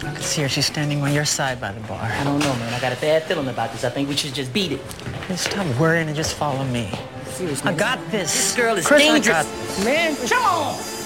I can see her. She's standing on your side by the bar. I don't know, man. I got a bad feeling about this. I think we should just beat it. Hey, stop worrying and just follow me. Seriously, I got this. This girl is Chris, dangerous. I got this. Man, come on.